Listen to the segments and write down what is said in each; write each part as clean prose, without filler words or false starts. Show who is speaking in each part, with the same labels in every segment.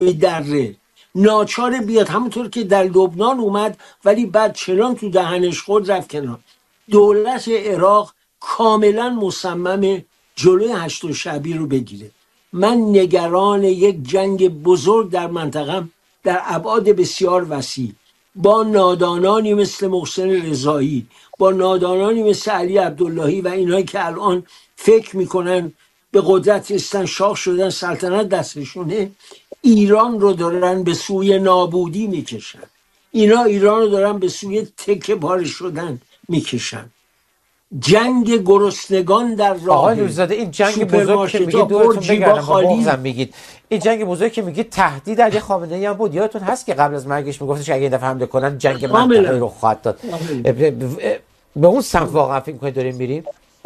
Speaker 1: دره، ناچار بیاد همونطور که در لبنان اومد ولی بعد چنان تو دهنش خود رفت کنار. دولت عراق کاملا مصمم جلوی هشت شعبی رو بگیره. من نگران یک جنگ بزرگ در منطقه در ابعاد بسیار وسیع با نادانانی مثل محسن رضایی، با نادانانی مثل علی عبداللهی و اینایی که الان فکر میکنن به قدرت رسیدن، شاه شدن، سلطنت دستشونه، ایران رو دارن به سوی نابودی میکشن. اینا ایران رو دارن به سوی تکه پاره شدن میکشن. جنگ گرسنگان در راه.
Speaker 2: آقای نوری‌زاده این جنگ بزرگ که میگید دورتون بگردم با بغضم میگید، این جنگ بزرگ که میگید تهدید علی خامنه‌ای هم بود. یادتون هست که قبل از مرگش میگفتش اگه این دفعه حمله کنن جنگ منطقه‌ای رو خواهد داد. به اون سمت واقعا فکر می‌کنید داریم میریم؟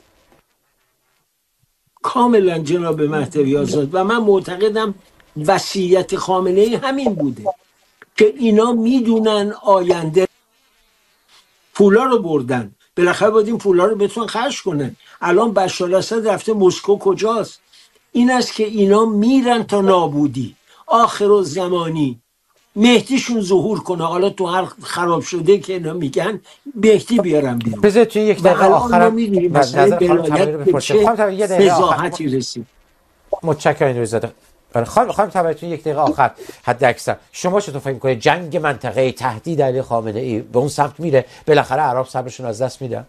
Speaker 1: کاملا جناب مهدوی آزاد، و من معتقدم وصیت خامنه‌ای همین بوده که اینا میدونن آینده پولا رو بردن، بالاخره باید این پولا رو بتونن خرج کنن. الان بشار اسد رفته مسکو، کجاست؟ این است که اینا میرن تا نابودی. آخرالزمانی مهدیشون ظهور کنه. حالا تو هر خراب شده که اینا میگن مهدی بیارن بیرون.
Speaker 2: بذارید یک دقیقه آخرم
Speaker 1: مثلا بلایت به چه فضاحتی رسید.
Speaker 2: متشکرم نوری‌زاده. خانم تبریتون یک دقیقه آخر حد اکثر شما چطور فکر می‌کنید جنگ منطقه‌ای تهدید علی خامنه‌ای به اون سمت میره؟ بالاخره عرب صبرشون از دست میدن؟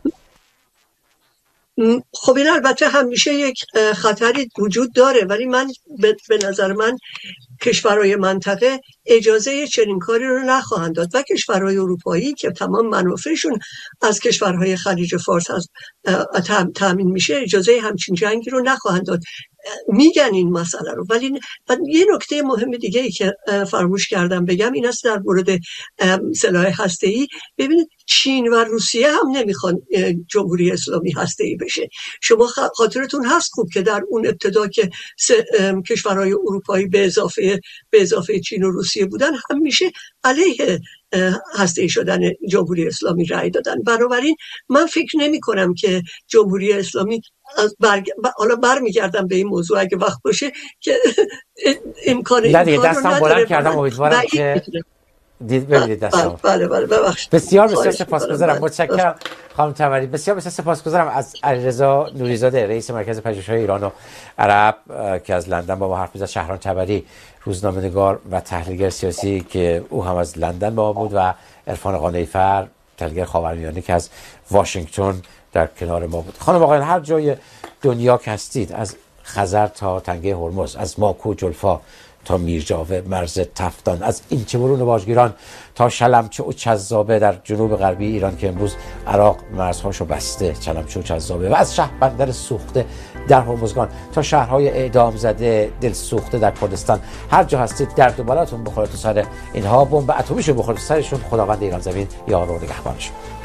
Speaker 3: خب این البته همیشه یک خطری وجود داره، ولی من به نظر من کشورهای منطقه اجازه چنین کاری رو نخواهند داد و کشورهای اروپایی که تمام منافعشون از کشورهای خلیج فارس تامین میشه اجازه همچین جنگی رو نخواهند داد. میگن این مسئله رو، ولی یه نکته مهم دیگه ای که فراموش کردم بگم این است در مورد سلاح هسته‌ای. ببینید چین و روسیه هم نمیخوان جمهوری اسلامی هسته‌ای بشه. شما خاطرتون هست خوب که در اون ابتدا که کشورهای اروپایی به اضافه چین و روسیه بودن همیشه علیه هسته‌ای شدن جمهوری اسلامی رأی دادن. بنابراین من فکر نمی کنم که جمهوری اسلامی حالا برمیگردم به این موضوع اگه وقت باشه که امکان
Speaker 2: این کارو دستم بلند کردم، امیدوارم که ببینید دستم.
Speaker 3: بله ببخشید.
Speaker 2: بسیار سپاسگزارم. متشکرم خانم تبری. بسیار سپاسگزارم از علیرضا نوری‌زاده رئیس مرکز پژوهش‌های ایران و عرب که از لندن با ما حرف می‌زد، شهرام تبری روزنامه‌نگار و تحلیلگر سیاسی که او هم از لندن با ما بود و عرفان قانعی‌فر تحلیلگر خاورمیانه که از واشنگتن در کنار ما بود. خانم آقایان هر جای دنیا که هستید، از خزر تا تنگه هرمز، از ماکو جلفا تا میرجاوه مرز تفتان، از اینچه‌برون واژگیران تا شلمچه و چذابه در جنوب غربی ایران که امروز عراق مرزهاشو بسته، چلمچه و چذابه، و از شهربندر سوخته در هرمزگان تا شهرهای اعدام زده دل سوخته در کردستان، هر جا هستید درد و بلاتون بخوره تو سر اینها، بمب اتمیشو بخوره تو سرشون. خداوند ایران زمین یار و نگهبانشون.